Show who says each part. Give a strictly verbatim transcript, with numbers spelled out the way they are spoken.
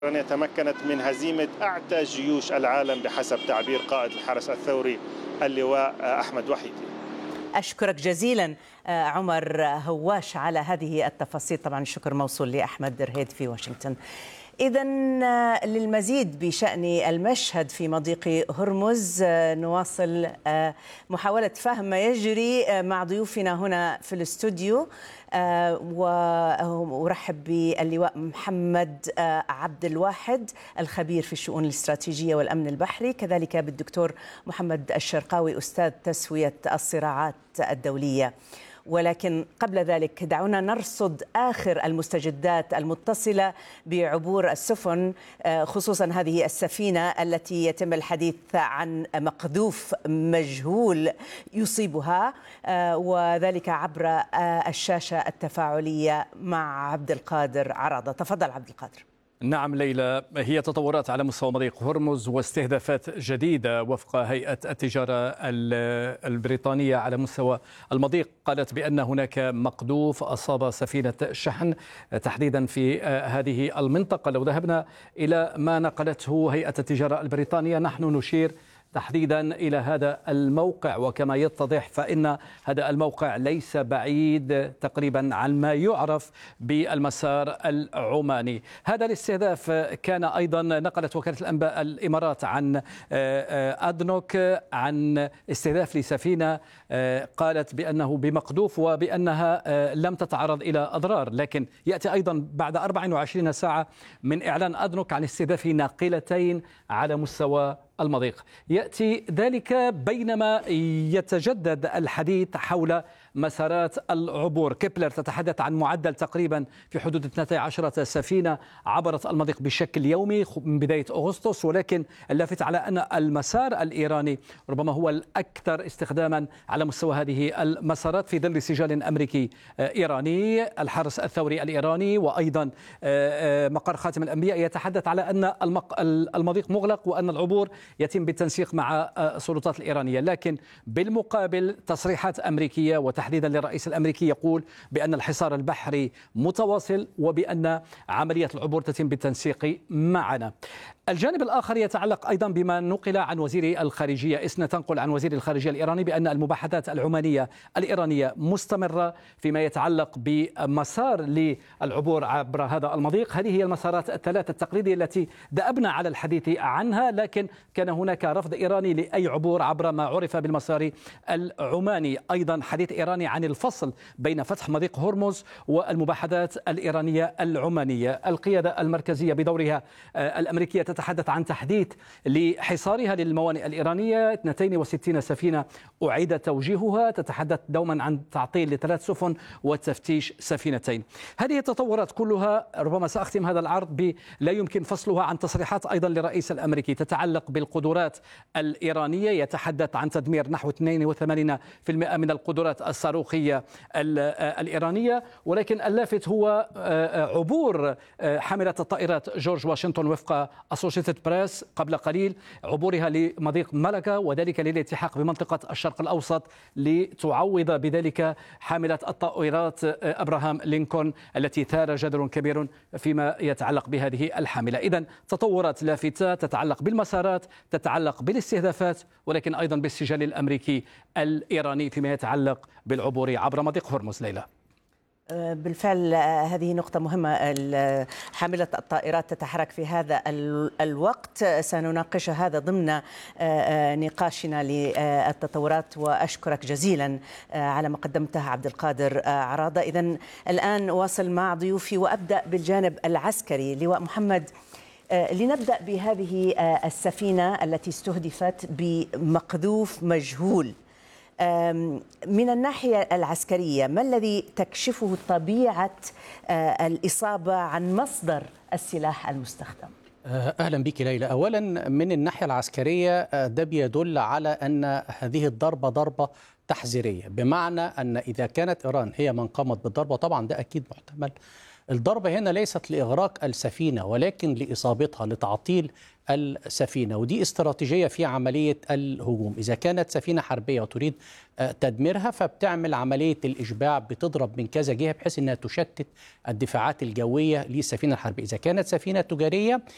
Speaker 1: تمكنت من هزيمة أعتى جيوش العالم بحسب تعبير قائد الحرس الثوري اللواء أحمد وحيدي.
Speaker 2: أشكرك جزيلا عمر هواش على هذه التفاصيل. طبعا الشكر موصول لأحمد رهيد في واشنطن. إذا للمزيد بشأن المشهد في مضيق هرمز نواصل محاولة فهم ما يجري مع ضيوفنا هنا في الاستوديو، وأرحب باللواء محمد عبد الواحد الخبير في الشؤون الاستراتيجية والأمن البحري، كذلك بالدكتور محمد الشرقاوي أستاذ تسوية الصراعات الدولية. ولكن قبل ذلك دعونا نرصد آخر المستجدات المتصلة بعبور السفن، خصوصا هذه السفينة التي يتم الحديث عن مقذوف مجهول يصيبها، وذلك عبر الشاشة التفاعلية مع عبد القادر عراضة. تفضل عبد القادر.
Speaker 3: نعم ليلى، هي تطورات على مستوى مضيق هرمز واستهدافات جديدة وفق هيئة التجارة البريطانية على مستوى المضيق. قالت بأن هناك مقذوف أصاب سفينة شحن تحديدا في هذه المنطقة. لو ذهبنا إلى ما نقلته هيئة التجارة البريطانية، نحن نشير تحديدا إلى هذا الموقع، وكما يتضح فإن هذا الموقع ليس بعيد تقريبا عن ما يعرف بالمسار العماني. هذا الاستهداف كان أيضا، نقلت وكالة الأنباء الإمارات عن أدنوك عن استهداف لسفينة قالت بأنه بمقذوف وبأنها لم تتعرض إلى أضرار، لكن يأتي أيضا بعد أربع وعشرين ساعة من إعلان أدنوك عن استهداف ناقلتين على مستوى المضيق. يأتي ذلك بينما يتجدد الحديث حول مسارات العبور. كيبلر تتحدث عن معدل تقريبا في حدود اثنتي عشرة سفينة عبرت المضيق بشكل يومي من بداية أغسطس، ولكن اللافت على أن المسار الإيراني ربما هو الأكثر استخداما على مستوى هذه المسارات في ظل سجال أمريكي إيراني. الحرس الثوري الإيراني وأيضا مقر خاتم الأنبياء يتحدث على أن المضيق مغلق وأن العبور يتم بالتنسيق مع السلطات الإيرانية، لكن بالمقابل تصريحات أمريكية وتحديدا للرئيس الأمريكي يقول بأن الحصار البحري متواصل وبأن عملية العبور تتم بالتنسيق معنا. الجانب الآخر يتعلق أيضا بما نقل عن وزير الخارجية. إسنا تنقل عن وزير الخارجية الإيراني بأن المباحثات العمانية الإيرانية مستمرة فيما يتعلق بمسار للعبور عبر هذا المضيق. هذه هي المسارات الثلاثة التقليدية التي دأبنا على الحديث عنها، لكن كان هناك رفض إيراني لأي عبور عبر ما عرف بالمسار العماني. أيضا حديث إيراني عن الفصل بين فتح مضيق هرمز والمباحثات الإيرانية العمانية. القيادة المركزية بدورها الأمريكية تتحدث عن تحديث لحصارها للموانئ الإيرانية. اثنتين وستين سفينة أعيد توجيهها، تتحدث دوما عن تعطيل لثلاث سفن وتفتيش سفينتين. هذه التطورات كلها ربما سأختم هذا العرض ب لا يمكن فصلها عن تصريحات أيضا للرئيس الأمريكي تتعلق بالقدرات الإيرانية. يتحدث عن تدمير نحو اثنين وثمانين بالمئة من القدرات الصاروخية الإيرانية، ولكن اللافت هو عبور حاملة الطائرات جورج واشنطن وفق أسوشيتد بريس قبل قليل، عبورها لمضيق ملكة وذلك للالتحاق بمنطقة الشرق الأوسط لتعوض بذلك حاملة الطائرات أبراهام لينكولن التي ثار جدل كبير فيما يتعلق بهذه الحاملة. إذن تطورات لافتة تتعلق بالمسارات، تتعلق بالاستهدافات، ولكن أيضا بالسجال الأمريكي الإيراني فيما يتعلق بالعبور عبر مضيق هرمز. ليلى،
Speaker 2: بالفعل هذه نقطة مهمة. حاملة الطائرات تتحرك في هذا الوقت، سنناقش هذا ضمن نقاشنا للتطورات، وأشكرك جزيلا على ما قدمته عبد القادر عراضة. إذن الآن واصل مع ضيوفي وأبدأ بالجانب العسكري. لواء محمد، لنبدأ بهذه السفينة التي استهدفت بمقذوف مجهول. من الناحية العسكرية ما الذي تكشفه طبيعة الإصابة عن مصدر السلاح المستخدم؟
Speaker 4: أهلا بك ليلى. أولا من الناحية العسكرية ده بيدل على أن هذه الضربة ضربة تحذيرية، بمعنى أن إذا كانت إيران هي من قامت بالضربة، طبعا ده أكيد محتمل، الضربة هنا ليست لإغراق السفينة ولكن لإصابتها، لتعطيل السفينة، ودي استراتيجية في عملية الهجوم. إذا كانت سفينة حربية وتريد تدميرها فبتعمل عملية الإشباع، بتضرب من كذا جهة بحيث أنها تشتت الدفاعات الجوية للسفينة الحربية. إذا كانت سفينة تجارية